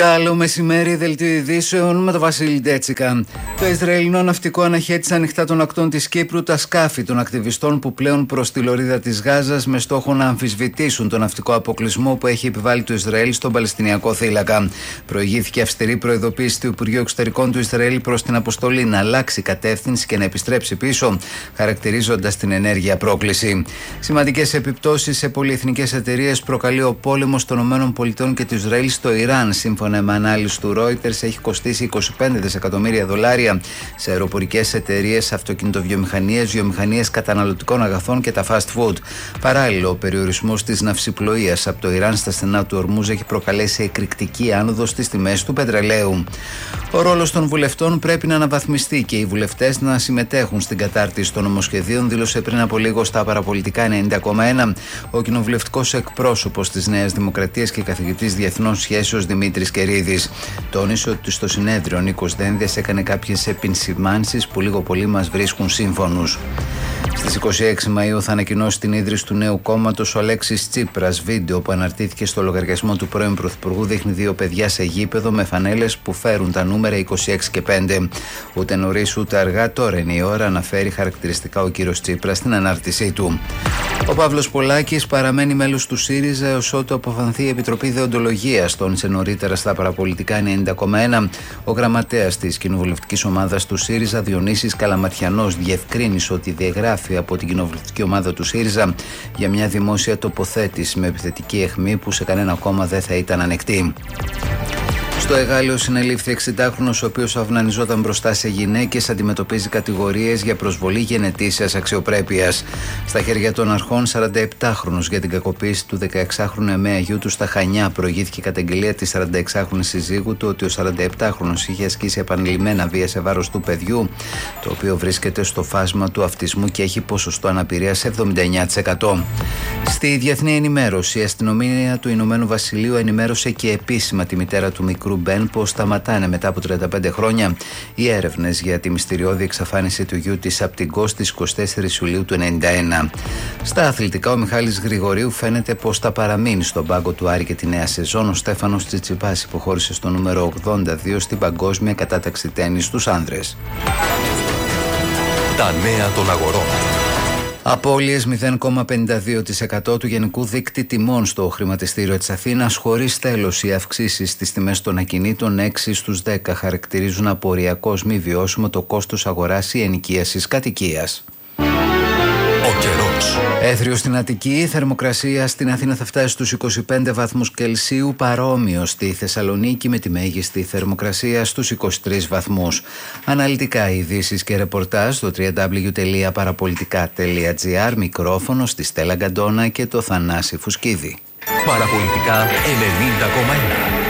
Καλό μεσημέρι, δελτίο ειδήσεων με τον Βασίλη Ντέτσικα. Το Ισραηλινό ναυτικό αναχέτησε ανοιχτά των ακτών της Κύπρου τα σκάφη των ακτιβιστών που πλέουν προς τη λωρίδα της Γάζας με στόχο να αμφισβητήσουν τον ναυτικό αποκλεισμό που έχει επιβάλει το Ισραήλ στον Παλαιστινιακό θύλακα. Προηγήθηκε αυστηρή προειδοποίηση του Υπουργείου Εξωτερικών του Ισραήλ προς την αποστολή να αλλάξει κατεύθυνση και να επιστρέψει πίσω, χαρακτηρίζοντας την ενέργεια πρόκληση. Σημαντικές επιπτώσεις σε πολυεθνικές εταιρείες προκαλεί ο πόλεμος των ΗΠΑ και του Ισραήλ στο Ιράν. Σύμφωνα με ανάλυση του Reuters, έχει κοστίσει $25 δισεκατομμύρια σε αεροπορικές εταιρείες, αυτοκινητοβιομηχανίες, βιομηχανίες καταναλωτικών αγαθών και τα fast food. Παράλληλα, ο περιορισμός της ναυσιπλοείας από το Ιράν στα στενά του Ορμούζ έχει προκαλέσει εκρηκτική άνοδο στις τιμές του πετρελαίου. Ο ρόλος των βουλευτών πρέπει να αναβαθμιστεί και οι βουλευτές να συμμετέχουν στην κατάρτιση των νομοσχεδίων, δήλωσε πριν από λίγο στα παραπολιτικά 90,1 ο κοινοβουλευτικός εκπρόσωπος της Νέας Δημοκρατίας και καθηγητής διεθνών σχέσεων Δημήτρης Κερίδης. Τόνισε ότι στο συνέδριο ο Νίκος Δένδιας έκανε κάποιες επισημάνσεις που λίγο πολύ μας βρίσκουν σύμφωνους. Στις 26 Μαΐου θα ανακοινώσει την ίδρυση του νέου κόμματος ο Αλέξης Τσίπρας. Βίντεο που αναρτήθηκε στο λογαριασμό του πρώην Πρωθυπουργού δείχνει δύο παιδιά σε γήπεδο με φανέλες που φέρουν τα νούμερα 26 και 5. Ούτε νωρίς ούτε αργά, τώρα είναι η ώρα, αναφέρει χαρακτηριστικά ο κύριος Τσίπρας στην ανάρτησή του. Ο Παύλος Πολάκης παραμένει μέλος του ΣΥΡΙΖΑ έως ότου αποφανθεί η Επιτροπή Δεοντολογίας. Τόνισε νωρίτερα στα παραπολιτικά 90,1 ο γραμματέας της κοινοβουλευτικής ομάδας του ΣΥΡΙΖΑ, Διονύσης Καλαματιανός, διευκρίνησε ότι διαγράφει από την κοινοβουλευτική ομάδα του ΣΥΡΙΖΑ για μια δημόσια τοποθέτηση με επιθετική αιχμή που σε κανένα κόμμα δεν θα ήταν ανεκτή. Στο Εγάλεο συνελήφθη 60χρονος, ο οποίος αυνανιζόταν μπροστά σε γυναίκες, αντιμετωπίζει κατηγορίες για προσβολή γενετήσιας αξιοπρέπειας. Στα χέρια των αρχών, 47χρονος για την κακοποίηση του 16χρονου εμέα γιού του στα Χανιά. Προηγήθηκε καταγγελία της 46χρονης συζύγου του ότι ο 47χρονος είχε ασκήσει επανειλημμένα βία σε βάρος του παιδιού, το οποίο βρίσκεται στο φάσμα του αυτισμού και έχει ποσοστό αναπηρίας 79%. Στη διεθνή ενημέρωση, η αστυνομία του Ηνωμένου Βασιλείου ενημέρωσε και επίσημα τη μητέρα του μικρού Μπεν πως σταματάνε μετά από 35 χρόνια οι έρευνες για τη μυστηριώδη εξαφάνιση του γιού της από την ΚΟ στις 24 Ιουλίου του 1991. Στα αθλητικά, ο Μιχάλης Γρηγορίου φαίνεται πως θα παραμείνει στον πάγκο του Άρη και τη νέα σεζόν. Ο Στέφανος Τσιτσιπάς υποχώρησε στο νούμερο 82 στην παγκόσμια κατάταξη τένις στους άνδρες. Τα νέα των αγορών. Απώλειες 0,52% του γενικού δείκτη τιμών στο χρηματιστήριο της Αθήνας, χωρίς τέλος. Οι αυξήσεις στις τιμές των ακινήτων 6 στους 10 χαρακτηρίζουν αποριακώς μη βιώσιμο το κόστος αγοράς ή ενοικίασης κατοικίας. Ο καιρός. Έθριο στην Αττική, η θερμοκρασία στην Αθήνα θα φτάσει στους 25 βαθμούς Κελσίου, παρόμοιο στη Θεσσαλονίκη με τη μέγιστη θερμοκρασία στους 23 βαθμούς. Αναλυτικά ειδήσεις και ρεπορτάζ στο www.parapolitica.gr, μικρόφωνο στη Στέλλα Γκαντόνα και το Θανάση Φουσκίδη. Παραπολιτικά 90,1.